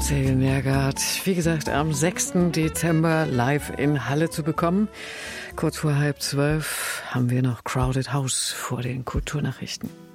Marcel Nergath, wie gesagt, am 6. Dezember live in Halle zu bekommen. Kurz vor 11:30 haben wir noch Crowded House vor den Kulturnachrichten.